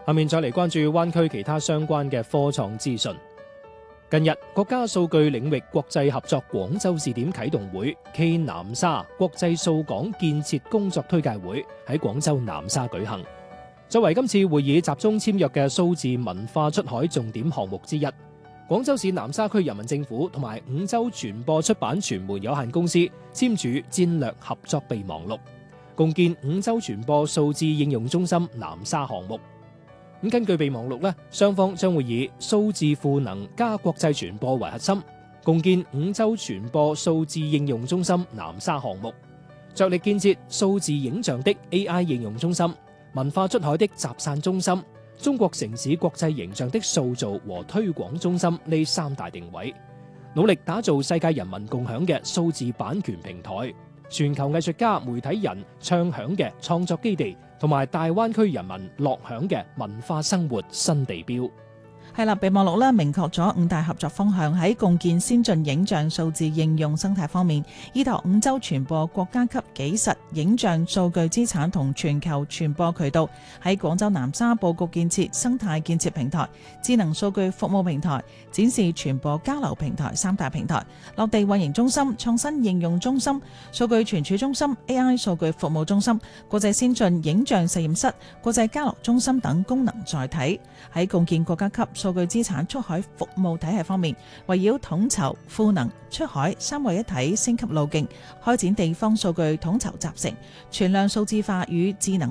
下面再嚟關注灣區其他相關嘅科創資訊。近日，國家數據領域國際合作廣州試點啟動會暨南沙國際數港建設工作推介會喺廣州南沙舉行。作為今次會議集中簽約嘅數字文化出海重點項目之一，廣州市南沙區人民政府同埋五洲傳播出版傳媒有限公司簽署戰略合作備忘錄，共建五洲傳播數字應用中心南沙項目。根據備忘錄，雙方將會以數字賦能加國際傳播為核心，共建五洲傳播數字應用中心南沙項目，着力建設數字影像的 AI 應用中心、文化出海的集散中心、中國城市國際形象的塑造和推廣中心呢三大定位，努力打造世界人民共享嘅數字版權平台、全球藝術家、媒體人暢享嘅創作基地，同埋大灣區人民樂享嘅文化生活新地標。 係啦，備忘錄咧明確咗五大合作方向，喺共建先進影像數字應用生態方面，依託五洲傳播國家級紀實影像數據資產同全球傳播渠道，喺廣州南沙佈局建設生態建設平台、智能數據服務平台、展示傳播交流平台三大平台，落地運營中心、創新應用中心、數據存儲中心、AI 數據服務中心、國際先進影像實驗室、國際交流中心等功能載體。喺共建國家級數據資產出海服務體系方面，圍繞統籌、賦能、出海三位一體升級路徑，開展地方數據統籌集成、全量數字化與智能